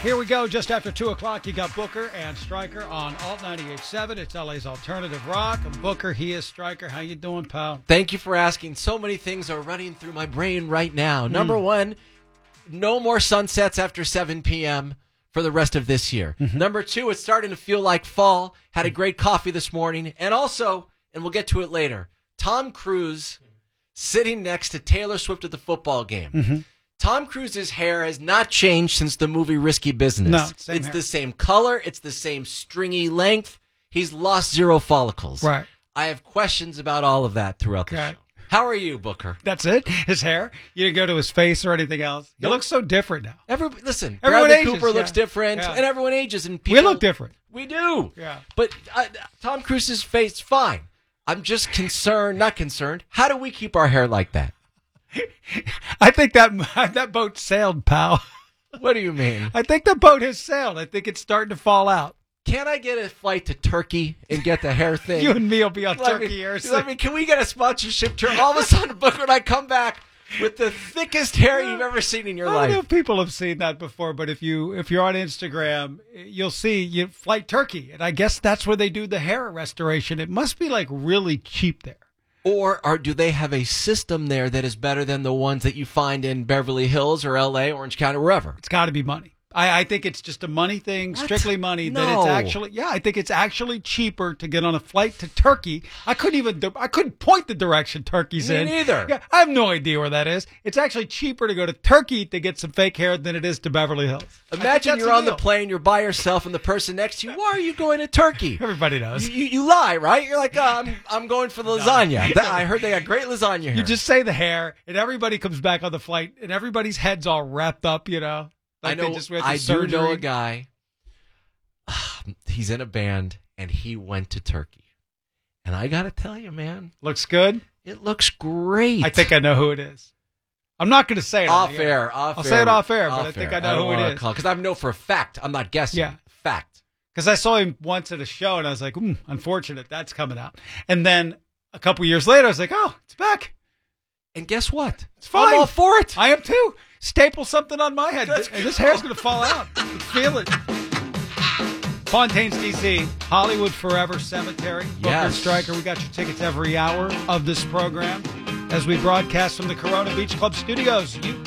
Here we go. Just after 2 o'clock, you got Booker and Stryker on Alt 98.7. It's LA's alternative rock. I'm Booker. He is Stryker. How you doing, pal? Thank you for asking. So many things are running through my brain right now. Number one, no more sunsets after 7 p.m. for the rest of this year. Number two, it's starting to feel like fall. Had a great coffee this morning. And also, and we'll get to it later, Tom Cruise sitting next to Taylor Swift at the football game. Tom Cruise's hair has not changed since the movie Risky Business. No, it's the same color. It's the same stringy length. He's lost 0 follicles. Right. I have questions about all of that throughout the show. How are you, Booker? That's it? His hair? You didn't go to his face or anything else? He looks so different now. Everyone Bradley ages, Cooper looks different, and everyone ages. And people, we look different. We do. Yeah. But Tom Cruise's face, fine. I'm just not concerned. How do we keep our hair like that? I think that boat sailed, pal. What do you mean? I think the boat has sailed. I think it's starting to fall out. Can I get a flight to Turkey and get the hair thing? You and me will be on Turkey Air. Can we get a sponsorship tour? All of a sudden, Booker and I come back with the thickest hair you've ever seen in your life. I don't know if people have seen that before, but if you're on Instagram, you'll see Flight Turkey, and I guess that's where they do the hair restoration. It must be like really cheap there. Or do they have a system there that is better than the ones that you find in Beverly Hills or L.A., Orange County, wherever? It's got to be money. I think it's just a money thing, strictly money. No. That it's actually, I think it's actually cheaper to get on a flight to Turkey. I couldn't point the direction Turkey's in. Me neither. Yeah, I have no idea where that is. It's actually cheaper to go to Turkey to get some fake hair than it is to Beverly Hills. Imagine you're on the plane, you're by yourself, and the person next to you, why are you going to Turkey? Everybody knows. You lie, right? You're like, I'm going for the lasagna. I heard they got great lasagna here. You just say the hair, and everybody comes back on the flight, and everybody's head's all wrapped up, Like I do know a guy. He's in a band, and he went to Turkey. And I got to tell you, man. Looks good? It looks great. I think I know who it is. I'm not going to say it off air. I'll say it off air, but I think I know who it is. Because I know for a fact. I'm not guessing. Yeah. Fact. Because I saw him once at a show, and I was like, unfortunate, that's coming out. And then a couple years later, I was like, oh, it's back. And guess what? It's fine. I'm all for it. I am too. Staple something on my head. This hair's going to fall out. I can feel it. Fontaine's DC, Hollywood Forever Cemetery. Booker and Stryker, we got your tickets every hour of this program as we broadcast from the Corona Beach Club studios.